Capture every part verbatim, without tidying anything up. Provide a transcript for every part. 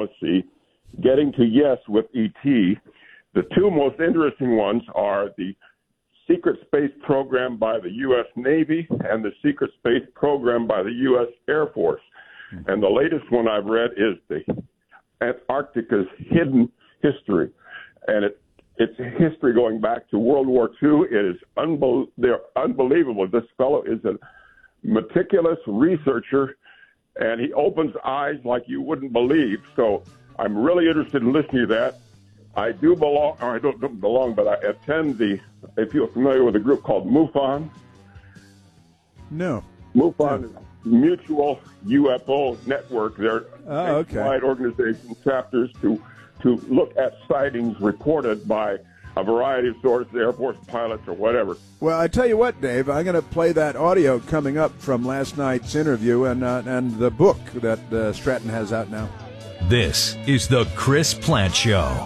diplomacy, getting to yes with E T. The two most interesting ones are the secret space program by the U S Navy and the secret space program by the U S Air Force. And the latest one I've read is the Antarctica's hidden history. And it, it's a history going back to World War Two. It is unbel- they're unbelievable. This fellow is a meticulous researcher, and he opens eyes like you wouldn't believe. So I'm really interested in listening to that. I do belong, or I don't, don't belong, but I attend the, if you're familiar with a group called MUFON. No. MUFON no. is Mutual U F O Network. They're oh, okay. nationwide organization chapters to, to look at sightings reported by a variety of sources, Air Force pilots or whatever. Well, I tell you what, Dave, I'm going to play that audio coming up from last night's interview and uh, and the book that uh, Stratton has out now. This is the Chris Plante Show.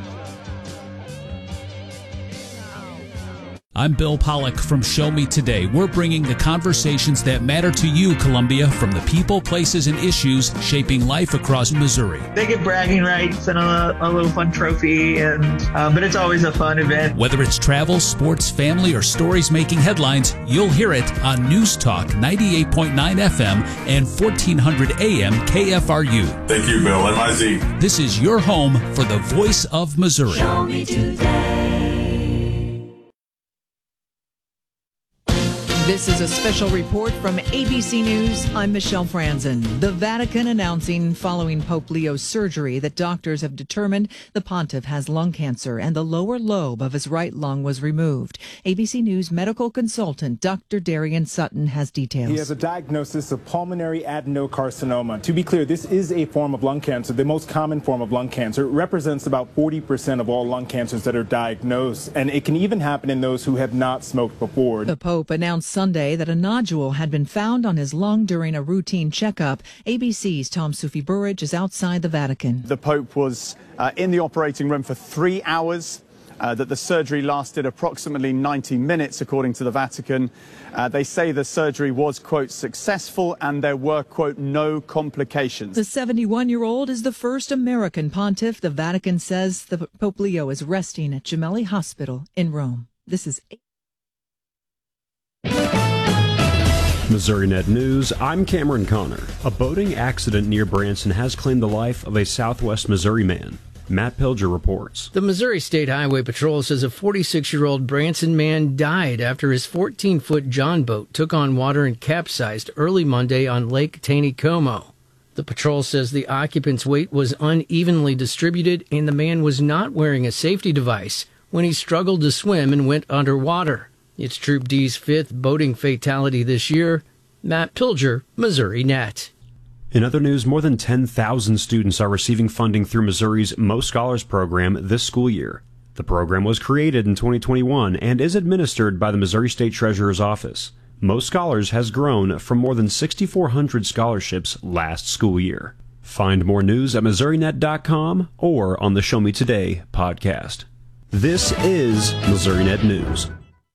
I'm Bill Pollock from Show Me Today. We're bringing the conversations that matter to you, Columbia, from the people, places, and issues shaping life across Missouri. They get bragging rights and a, a little fun trophy, and uh, but it's always a fun event. Whether it's travel, sports, family, or stories making headlines, you'll hear it on News Talk ninety-eight point nine F M and fourteen hundred A M K F R U. Thank you, Bill. M I Z. This is your home for the voice of Missouri. Show Me Today. This is a special report from A B C News. I'm Michelle Franzen. The Vatican announcing following Pope Leo's surgery that doctors have determined the pontiff has lung cancer and the lower lobe of his right lung was removed. A B C News medical consultant Doctor Darian Sutton has details. He has a diagnosis of pulmonary adenocarcinoma. To be clear, this is a form of lung cancer, the most common form of lung cancer. It represents about forty percent of all lung cancers that are diagnosed, and it can even happen in those who have not smoked before. The Pope announced Sunday that a nodule had been found on his lung during a routine checkup. A B C's Tom Sufi Burridge is outside the Vatican. The Pope was uh, in the operating room for three hours, uh, that the surgery lasted approximately ninety minutes, according to the Vatican. Uh, they say the surgery was, quote, successful and there were, quote, no complications. The seventy-one-year-old is the first American pontiff. The Vatican says the Pope Leo is resting at Gemelli Hospital in Rome. This is MissouriNet News, I'm Cameron Connor. A boating accident near Branson has claimed the life of a Southwest Missouri man. Matt Pilger reports. The Missouri State Highway Patrol says a forty-six-year-old Branson man died after his fourteen-foot John boat took on water and capsized early Monday on Lake Taneycomo. The patrol says the occupant's weight was unevenly distributed and the man was not wearing a safety device when he struggled to swim and went underwater. It's Troop D's fifth boating fatality this year. Matt Pilger, MissouriNet. In other news, more than ten thousand students are receiving funding through Missouri's Most Scholars program this school year. The program was created in twenty twenty-one and is administered by the Missouri State Treasurer's Office. Most Scholars has grown from more than six thousand four hundred scholarships last school year. Find more news at Missouri Net dot com or on the Show Me Today podcast. This is MissouriNet News.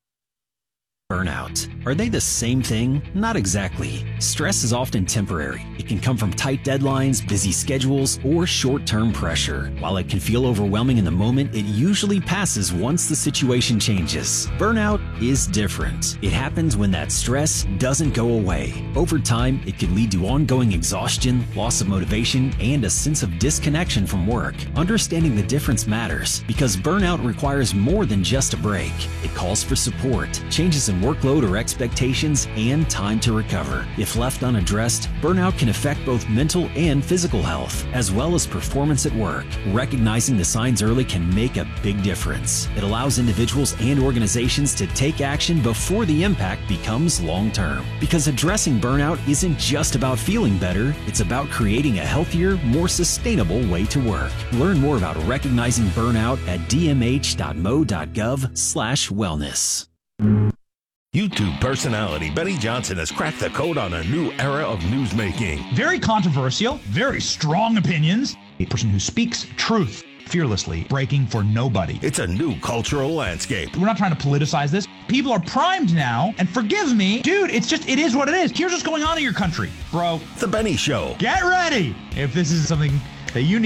Burnout. Are they the same thing? Not exactly. Stress is often temporary. It can come from tight deadlines, busy schedules, or short-term pressure. While it can feel overwhelming in the moment, it usually passes once the situation changes. Burnout is different. It happens when that stress doesn't go away. Over time, it can lead to ongoing exhaustion, loss of motivation, and a sense of disconnection from work. Understanding the difference matters because burnout requires more than just a break. It calls for support, changes in workload or expectations, and time to recover. If left unaddressed, burnout can affect both mental and physical health, as well as performance at work. Recognizing the signs early can make a big difference. It allows individuals and organizations to take action before the impact becomes long-term. Because addressing burnout isn't just about feeling better, it's about creating a healthier, more sustainable way to work. Learn more about recognizing burnout at d m h dot m o dot gov slash wellness. YouTube personality Benny Johnson has cracked the code on a new era of newsmaking. Very controversial, very strong opinions. A person who speaks truth fearlessly, breaking for nobody. It's a new cultural landscape. We're not trying to politicize this. People are primed now, and forgive me, dude, it's just, it is what it is. Here's what's going on in your country, bro. The Benny Show. Get ready if this is something that you need.